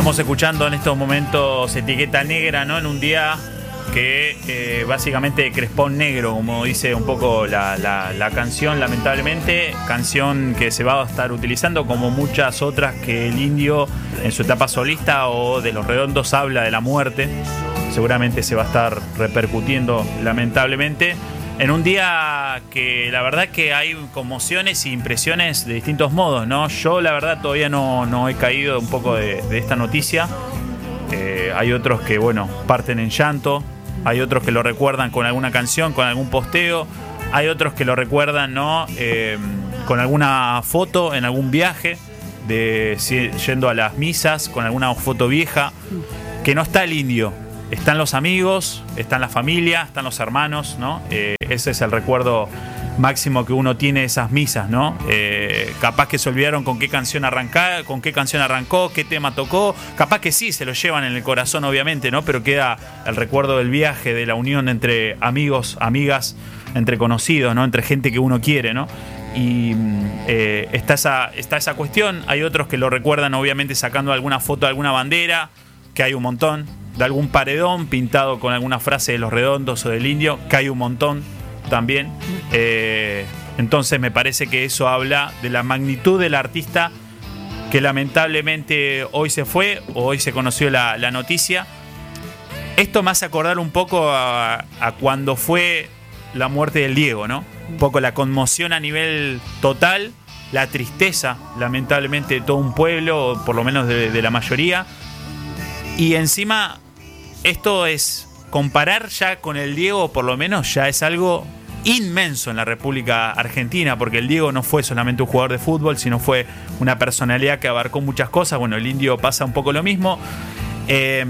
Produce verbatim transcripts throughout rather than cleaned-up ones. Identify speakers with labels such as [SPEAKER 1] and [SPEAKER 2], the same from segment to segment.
[SPEAKER 1] Estamos escuchando en estos momentos Etiqueta Negra, ¿no? En un día que eh, básicamente crespón negro, como dice un poco la, la, la canción, lamentablemente, canción que se va a estar utilizando como muchas otras que el Indio en su etapa solista o de Los Redondos habla de la muerte. Seguramente se va a estar repercutiendo lamentablemente en un día que la verdad que hay conmociones e impresiones de distintos modos, ¿no? Yo la verdad todavía no, no he caído un poco de, de esta noticia. Eh, hay otros que, bueno, parten en llanto. Hay otros que lo recuerdan con alguna canción, con algún posteo. Hay otros que lo recuerdan, ¿no? Eh, con alguna foto en algún viaje, de si, yendo a las misas, con alguna foto vieja. Que no está el Indio. Están los amigos, están la familia, están los hermanos, ¿no? Eh, ese es el recuerdo máximo que uno tiene de esas misas, ¿no? Eh, capaz que se olvidaron con qué canción arrancó, con qué canción arrancó, qué tema tocó. Capaz que sí, se lo llevan en el corazón, obviamente, ¿no? Pero queda el recuerdo del viaje, de la unión entre amigos, amigas, entre conocidos, ¿no? Entre gente que uno quiere, ¿no? Y eh, está, esa, está esa cuestión. Hay otros que lo recuerdan, obviamente, sacando alguna foto de alguna bandera, que hay un montón. De algún paredón pintado con alguna frase de Los Redondos o del Indio, que hay un montón también. Eh, entonces me parece que eso habla de la magnitud del artista que lamentablemente hoy se fue, o hoy se conoció la, la noticia. Esto me hace acordar un poco a, a cuando fue la muerte del Diego, ¿no? Un poco la conmoción a nivel total, la tristeza, lamentablemente, de todo un pueblo, o por lo menos de, de la mayoría. Y encima, esto es comparar ya con el Diego, por lo menos ya es algo inmenso en la República Argentina, porque el Diego no fue solamente un jugador de fútbol, sino fue una personalidad que abarcó muchas cosas. Bueno, el Indio pasa un poco lo mismo. Eh,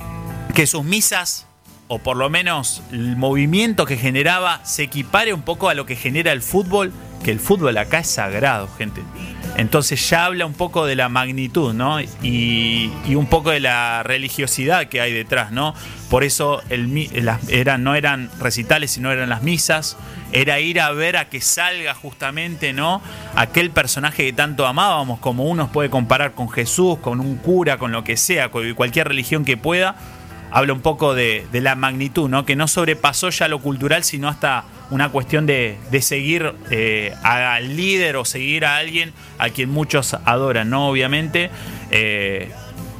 [SPEAKER 1] que sus misas, o por lo menos el movimiento que generaba, se equipare un poco a lo que genera el fútbol, que el fútbol acá es sagrado, gente. Entonces ya habla un poco de la magnitud, ¿no? Y, y un poco de la religiosidad que hay detrás, ¿no? Por eso el, las, eran, no eran recitales, sino eran las misas. Era ir a ver a que salga justamente, ¿no? Aquel personaje que tanto amábamos, como uno puede comparar con Jesús, con un cura, con lo que sea, con cualquier religión que pueda. Habla un poco de, de la magnitud, ¿no? Que no sobrepasó ya lo cultural, sino hasta una cuestión de, de seguir eh, al líder o seguir a alguien a quien muchos adoran, ¿no? Obviamente. Eh,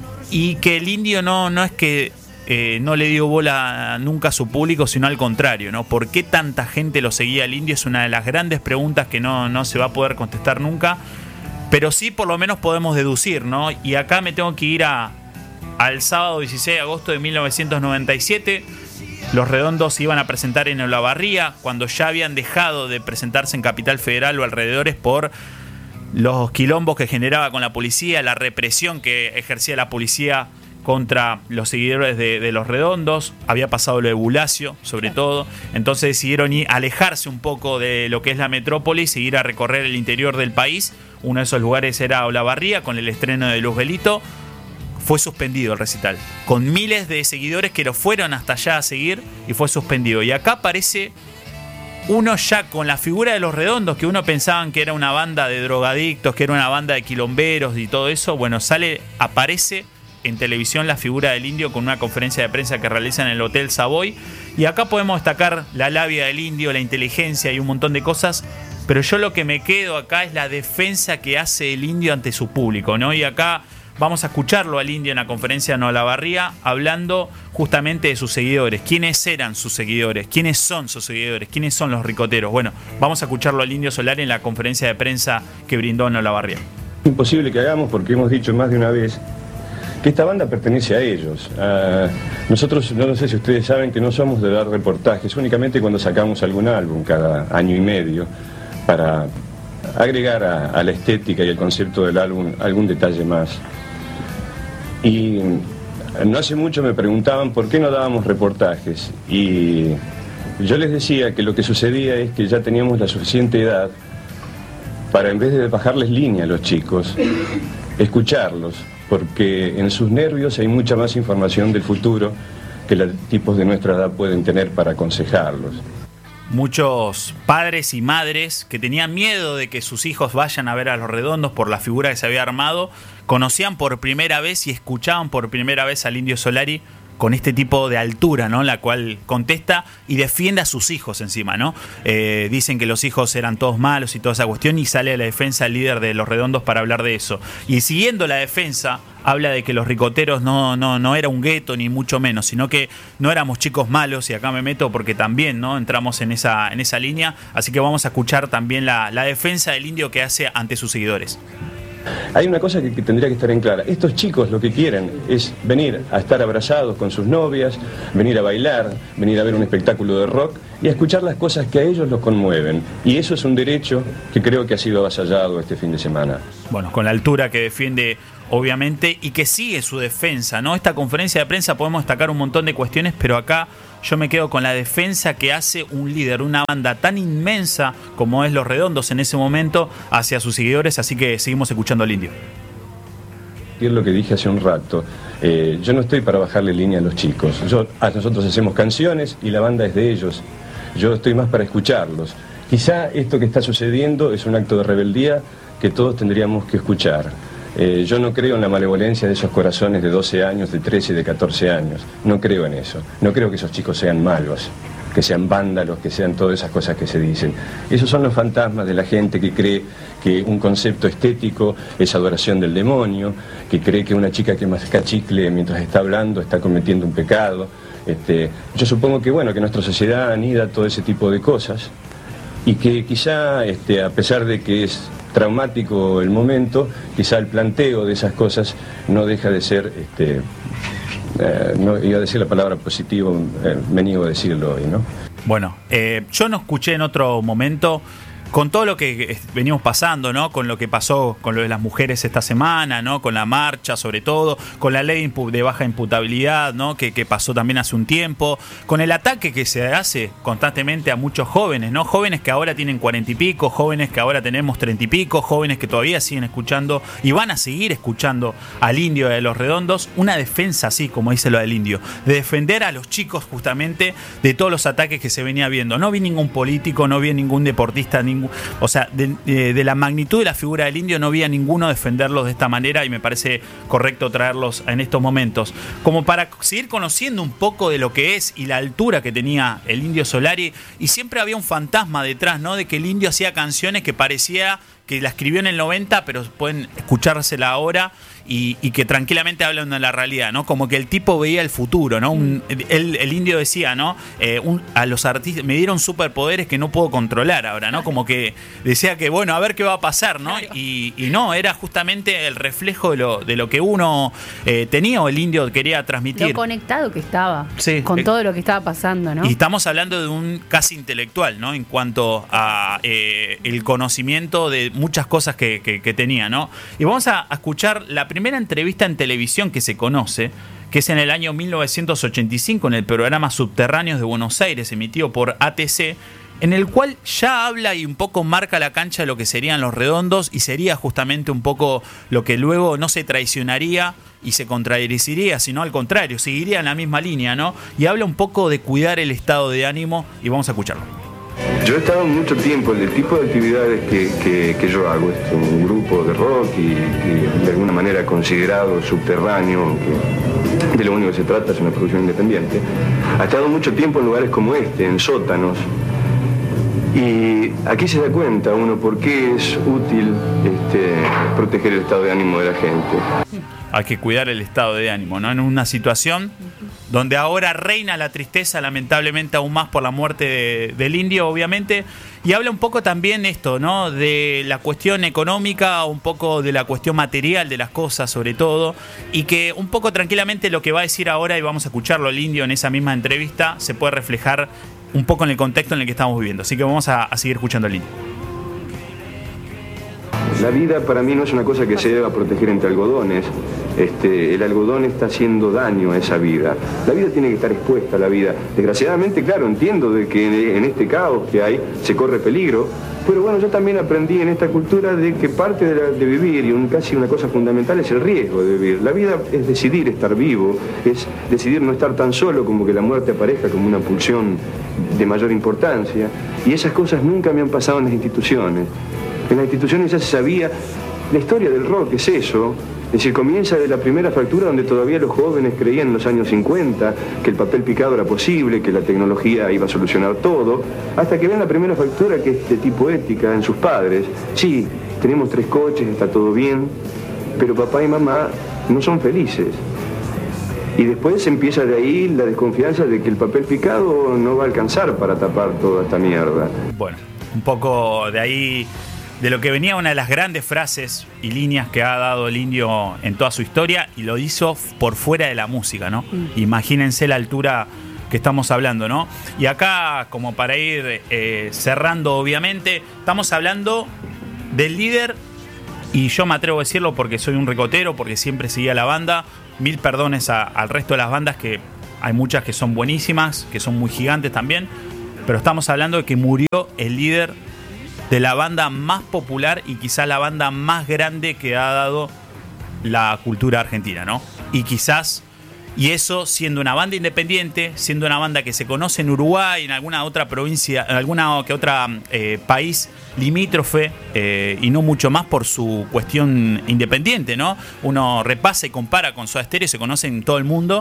[SPEAKER 1] y que el Indio no, no es que eh, no le dio bola nunca a su público, sino al contrario, ¿no? ¿Por qué tanta gente lo seguía al Indio? Es una de las grandes preguntas que no, no se va a poder contestar nunca. Pero sí, por lo menos podemos deducir, ¿no? Y acá me tengo que ir a... al sábado dieciséis de agosto de mil novecientos noventa y siete, Los Redondos se iban a presentar en Olavarría, cuando ya habían dejado de presentarse en Capital Federal o alrededores por los quilombos que generaba con la policía, la represión que ejercía la policía contra los seguidores de, de Los Redondos. Había pasado lo de Bulacio, sobre todo. Entonces decidieron ir, alejarse un poco de lo que es la metrópolis y ir a recorrer el interior del país. Uno de esos lugares era Olavarría, con el estreno de Luz Belito. Fue suspendido el recital, con miles de seguidores que lo fueron hasta allá a seguir, y fue suspendido. Y acá aparece uno ya con la figura de Los Redondos, que uno pensaban que era una banda de drogadictos, que era una banda de quilomberos y todo eso. Bueno, sale, aparece en televisión la figura del Indio con una conferencia de prensa que realiza en el Hotel Savoy. Y acá podemos destacar la labia del Indio, la inteligencia y un montón de cosas. Pero yo lo que me quedo acá es la defensa que hace el Indio ante su público, ¿no? Y acá vamos a escucharlo al Indio en la conferencia en Olavarría, hablando justamente de sus seguidores. ¿Quiénes eran sus seguidores? ¿Quiénes son sus seguidores? ¿Quiénes son los ricoteros? Bueno, vamos a escucharlo al Indio Solari en la conferencia de prensa que brindó en Olavarría.
[SPEAKER 2] Imposible que hagamos, porque hemos dicho más de una vez que esta banda pertenece a ellos. Uh, nosotros, no sé si ustedes saben, que no somos de dar reportajes, únicamente cuando sacamos algún álbum cada año y medio, para agregar a, a la estética y el concepto del álbum algún detalle más. Y no hace mucho me preguntaban por qué no dábamos reportajes, y yo les decía que lo que sucedía es que ya teníamos la suficiente edad para, en vez de bajarles línea a los chicos, escucharlos, porque en sus nervios hay mucha más información del futuro que los tipos de nuestra edad pueden tener para aconsejarlos.
[SPEAKER 1] muchos padres y madres que tenían miedo de que sus hijos vayan a ver a Los Redondos por la figura que se había armado, conocían por primera vez y escuchaban por primera vez al Indio Solari con este tipo de altura, ¿no? La cual contesta y defiende a sus hijos encima, ¿no? Eh, dicen que los hijos eran todos malos y toda esa cuestión, y sale a la defensa el líder de Los Redondos para hablar de eso. Y siguiendo la defensa, habla de que los ricoteros no, no, no era un gueto ni mucho menos, sino que no éramos chicos malos, y acá me meto porque también, ¿no?, entramos en esa, en esa línea, así que vamos a escuchar también la, la defensa del Indio que hace ante sus seguidores.
[SPEAKER 2] Hay una cosa que, que tendría que estar en clara. Estos chicos lo que quieren es venir a estar abrazados con sus novias, venir a bailar, venir a ver un espectáculo de rock y a escuchar las cosas que a ellos los conmueven. Y eso es un derecho que creo que ha sido avasallado este fin de semana.
[SPEAKER 1] Bueno, con la altura que defiende, obviamente, y que sigue su defensa, ¿no? Esta conferencia de prensa podemos destacar un montón de cuestiones, pero acá yo me quedo con la defensa que hace un líder, una banda tan inmensa como es Los Redondos en ese momento, hacia sus seguidores, así que seguimos escuchando al Indio.
[SPEAKER 2] Es lo que dije hace un rato, eh, yo no estoy para bajarle línea a los chicos, yo, a nosotros hacemos canciones y la banda es de ellos, yo estoy más para escucharlos. Quizá esto que está sucediendo es un acto de rebeldía que todos tendríamos que escuchar. Eh, yo no creo en la malevolencia de esos corazones de doce años, de trece, de catorce años. No creo en eso. No creo que esos chicos sean malos, que sean vándalos, que sean todas esas cosas que se dicen. Esos son los fantasmas de la gente que cree que un concepto estético es adoración del demonio, que cree que una chica que masca chicle mientras está hablando está cometiendo un pecado. Este, yo supongo que, bueno, que nuestra sociedad anida todo ese tipo de cosas y que quizá, este, a pesar de que es traumático el momento, quizá el planteo de esas cosas no deja de ser, este, eh, no iba a decir la palabra positivo, eh, me niego a decirlo hoy, ¿no?
[SPEAKER 1] Bueno, eh, yo no escuché en otro momento, con todo lo que venimos pasando, ¿no? Con lo que pasó con lo de las mujeres esta semana, ¿no? Con la marcha, sobre todo, con la ley de baja imputabilidad, ¿no? Que, que pasó también hace un tiempo, con el ataque que se hace constantemente a muchos jóvenes, ¿no? Jóvenes que ahora tienen cuarenta y pico, jóvenes que ahora tenemos treinta y pico, jóvenes que todavía siguen escuchando y van a seguir escuchando al Indio de Los Redondos. Una defensa así, como dice lo del Indio, de defender a los chicos justamente de todos los ataques que se venía viendo. No vi ningún político, no vi ningún deportista, ningún O sea, de, de, de la magnitud de la figura del Indio no vi a ninguno defenderlos de esta manera, y me parece correcto traerlos en estos momentos. Como para seguir conociendo un poco de lo que es y la altura que tenía el Indio Solari, y siempre había un fantasma detrás, ¿no? De que el Indio hacía canciones que parecía que la escribió en el noventa, pero pueden escuchársela ahora y, y que tranquilamente hablan de la realidad, ¿no? Como que el tipo veía el futuro, ¿no? Un, el, el Indio decía, ¿no? Eh, un, a los artistas me dieron superpoderes que no puedo controlar ahora, ¿no? Como que decía que, bueno, a ver qué va a pasar, ¿no? Y, y no, era justamente el reflejo de lo, de lo que uno eh, tenía o el Indio quería transmitir.
[SPEAKER 3] Lo conectado que estaba,
[SPEAKER 1] sí,
[SPEAKER 3] con
[SPEAKER 1] eh,
[SPEAKER 3] todo lo que estaba pasando, ¿no?
[SPEAKER 1] Y estamos hablando de un casi intelectual, ¿no? En cuanto a eh, el conocimiento de muchas cosas que, que, que tenía, ¿no? Y vamos a, a escuchar la primera entrevista en televisión que se conoce, que es en el año mil novecientos ochenta y cinco en el programa Subterráneos de Buenos Aires, emitido por A T C, en el cual ya habla y un poco marca la cancha de lo que serían Los Redondos, y sería justamente un poco lo que luego no se traicionaría y se contradeciría, sino al contrario, seguiría en la misma línea, ¿no? Y habla un poco de cuidar el estado de ánimo, y vamos a escucharlo.
[SPEAKER 4] Yo he estado mucho tiempo en el tipo de actividades que, que, que yo hago, es un grupo de rock y, y de alguna manera considerado subterráneo, que de lo único que se trata es una producción independiente. Ha estado mucho tiempo en lugares como este, en sótanos, y aquí se da cuenta uno por qué es útil este, proteger el estado de ánimo de la gente.
[SPEAKER 1] Hay que cuidar el estado de ánimo, ¿no? En una situación donde ahora reina la tristeza, lamentablemente aún más por la muerte de, del Indio, obviamente, y habla un poco también esto, ¿no? De la cuestión económica, un poco de la cuestión material de las cosas, sobre todo, y que un poco tranquilamente lo que va a decir ahora, y vamos a escucharlo el Indio en esa misma entrevista, se puede reflejar un poco en el contexto en el que estamos viviendo. Así que vamos a, a seguir escuchando al Indio.
[SPEAKER 4] La vida para mí no es una cosa que se deba proteger entre algodones. Este, el algodón está haciendo daño a esa vida. La vida tiene que estar expuesta a la vida. Desgraciadamente, claro, entiendo de que en este caos que hay se corre peligro, Pero bueno, yo también aprendí en esta cultura de que parte de, la, de vivir, y un, casi una cosa fundamental, es el riesgo de vivir. La vida es decidir estar vivo, es decidir no estar tan solo como que la muerte aparezca como una pulsión de mayor importancia. Y esas cosas nunca me han pasado en las instituciones. En las instituciones ya se sabía, la historia del rock es eso. Es decir, comienza de la primera fractura donde todavía los jóvenes creían en los años cincuenta que el papel picado era posible, que la tecnología iba a solucionar todo, hasta que ven la primera fractura, que es de tipo ética, en sus padres. Sí, tenemos tres coches, está todo bien, pero papá y mamá no son felices. Y después empieza de ahí la desconfianza de que el papel picado no va a alcanzar para tapar toda esta mierda.
[SPEAKER 1] Bueno, un poco de ahí, de lo que venía una de las grandes frases y líneas que ha dado el Indio en toda su historia, y lo hizo por fuera de la música, ¿no? Mm. Imagínense la altura que estamos hablando, ¿no? Y acá, como para ir eh, cerrando, obviamente, estamos hablando del líder, y yo me atrevo a decirlo porque soy un ricotero, porque siempre seguía la banda. Mil perdones a, al resto de las bandas, que hay muchas que son buenísimas, que son muy gigantes también, pero estamos hablando de que murió el líder de la banda más popular y quizás la banda más grande que ha dado la cultura argentina, ¿no? Y quizás, y eso siendo una banda independiente, siendo una banda que se conoce en Uruguay, en alguna otra provincia, en alguna que otra eh, país limítrofe, eh, y no mucho más por su cuestión independiente, ¿no? Uno repasa y compara con Soda Stereo, se conoce en todo el mundo,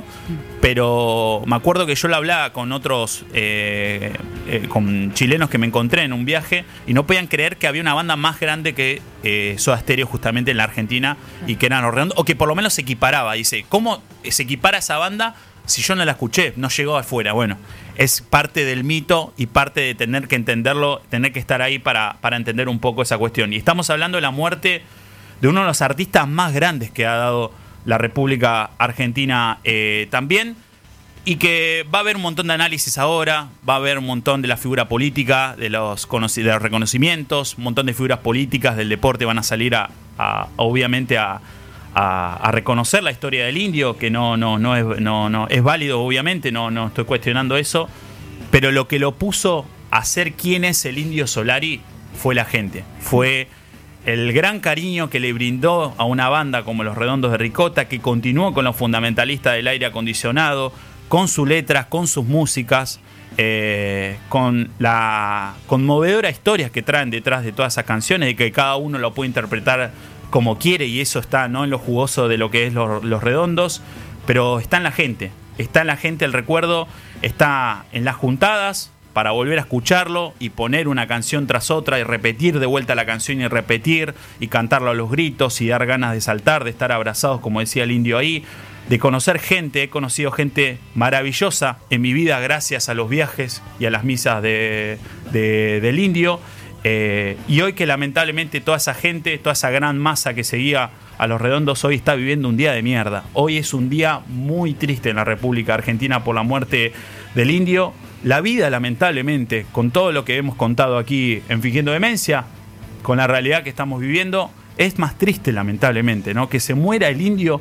[SPEAKER 1] pero me acuerdo que yo lo hablaba con otros, eh, eh, con chilenos que me encontré en un viaje, y no podían creer que había una banda más grande que eh, Soda Stereo justamente en la Argentina, y que eran Los Redondos, o que por lo menos se equiparaba. Dice, ¿cómo se equipara esa banda si yo no la escuché? No llegó afuera. Bueno, es parte del mito y parte de tener que entenderlo, tener que estar ahí para, para entender un poco esa cuestión. Y estamos hablando de la muerte de uno de los artistas más grandes que ha dado la República Argentina eh, también, y que va a haber un montón de análisis ahora, va a haber un montón de la figura política, de los, de los reconocimientos, un montón de figuras políticas del deporte van a salir a, a obviamente a A, a reconocer la historia del Indio, que no, no, no, es, no, no es válido, obviamente, no, no estoy cuestionando eso, pero lo que lo puso a ser quién es el Indio Solari fue la gente, fue el gran cariño que le brindó a una banda como Los Redondos de Ricota, que continuó con los fundamentalistas del aire acondicionado, con sus letras, con sus músicas, eh, con la conmovedora historia que traen detrás de todas esas canciones, y que cada uno lo puede interpretar como quiere, y eso está, ¿no?, en lo jugoso de lo que es los, los Redondos, pero está en la gente, está en la gente el recuerdo, está en las juntadas para volver a escucharlo y poner una canción tras otra y repetir de vuelta la canción y repetir y cantarlo a los gritos y dar ganas de saltar, de estar abrazados, como decía el Indio ahí, de conocer gente. He conocido gente maravillosa en mi vida gracias a los viajes y a las misas de, de, del Indio. Eh, y hoy que lamentablemente toda esa gente, toda esa gran masa que seguía a Los Redondos, hoy está viviendo un día de mierda. Hoy es un día muy triste en la República Argentina por la muerte del Indio. La vida, lamentablemente, con todo lo que hemos contado aquí en Fingiendo Demencia, con la realidad que estamos viviendo, es más triste, lamentablemente, ¿no? Que se muera el Indio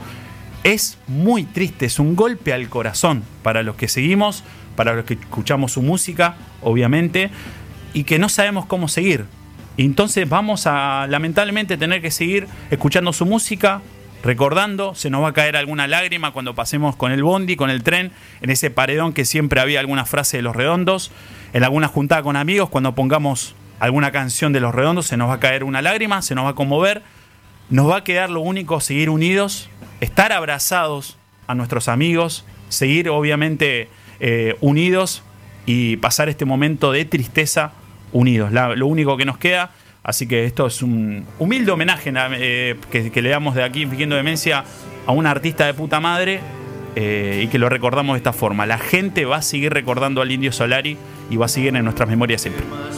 [SPEAKER 1] es muy triste, es un golpe al corazón para los que seguimos, para los que escuchamos su música, obviamente, y que no sabemos cómo seguir. Entonces vamos a, lamentablemente, tener que seguir escuchando su música, recordando. Se nos va a caer alguna lágrima cuando pasemos con el bondi, con el tren, en ese paredón que siempre había alguna frase de Los Redondos, en alguna juntada con amigos, cuando pongamos alguna canción de Los Redondos, se nos va a caer una lágrima, se nos va a conmover. Nos va a quedar lo único, seguir unidos, estar abrazados a nuestros amigos, seguir obviamente eh, unidos, y pasar este momento de tristeza unidos, la, lo único que nos queda. Así que esto es un humilde homenaje eh, que, que le damos de aquí en Fingiendo Demencia a un artista de puta madre, eh, y que lo recordamos de esta forma. La gente va a seguir recordando al Indio Solari y va a seguir en nuestras memorias siempre.